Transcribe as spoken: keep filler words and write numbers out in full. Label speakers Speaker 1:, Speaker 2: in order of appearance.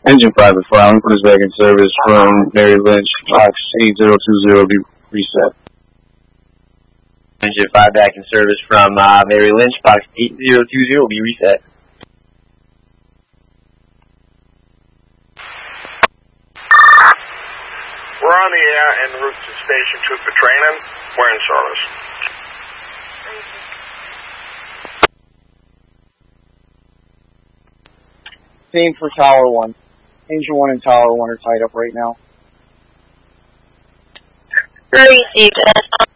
Speaker 1: Engine five is fine. Put us back in service from Mary Lynch, box eight zero two zero, be reset.
Speaker 2: Engine five back in service from uh, Mary Lynch, box eight zero two zero, be reset.
Speaker 3: We're on the air en route to Station two for training. We're in service.
Speaker 4: Same for Tower one. Angel one and Tower one are tied up right now.
Speaker 5: Received.